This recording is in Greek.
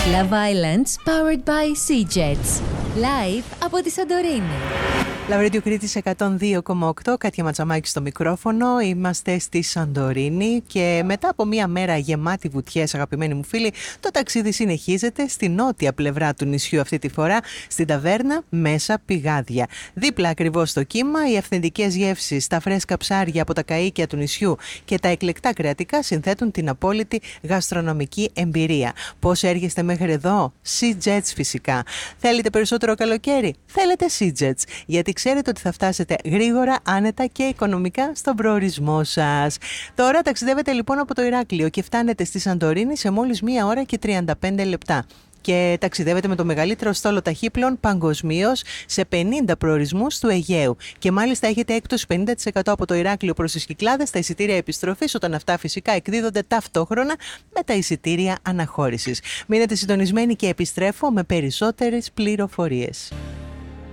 Love Islands powered by Sea-Jets. Live από τη Σαντορίνη. Love Radio Κρήτης 102,8, Κάτια Ματσαμάκη στο μικρόφωνο. Είμαστε στη Σαντορίνη και μετά από μια μέρα γεμάτη βουτιές, αγαπημένοι μου φίλοι, το ταξίδι συνεχίζεται στη νότια πλευρά του νησιού αυτή τη φορά, στην ταβέρνα Μέσα Πηγάδια. Δίπλα ακριβώς στο κύμα, οι αυθεντικές γεύσεις, τα φρέσκα ψάρια από τα καΐκια του νησιού και τα εκλεκτά κρεατικά συνθέτουν την απόλυτη γαστρονομική εμπειρία. Πώς έρχεστε μέχρι εδώ? Sea-Jets φυσικά. Θέλετε περισσότερο καλοκαίρι? Θέλετε Sea-Jets. Γιατί ξέρετε ότι θα φτάσετε γρήγορα, άνετα και οικονομικά στον προορισμό σας. Τώρα ταξιδεύετε λοιπόν από το Ηράκλειο και φτάνετε στη Σαντορίνη σε μόλις 1 ώρα και 35 λεπτά. Και ταξιδεύετε με το μεγαλύτερο στόλο ταχύπλων παγκοσμίως σε 50 προορισμούς του Αιγαίου. Και μάλιστα έχετε έκπτωση 50% από το Ηράκλειο προς τις Κυκλάδες στα εισιτήρια επιστροφής, όταν αυτά φυσικά εκδίδονται ταυτόχρονα με τα εισιτήρια αναχώρησης. Μείνετε συντονισμένοι και επιστρέφω με περισσότερες πληροφορίες.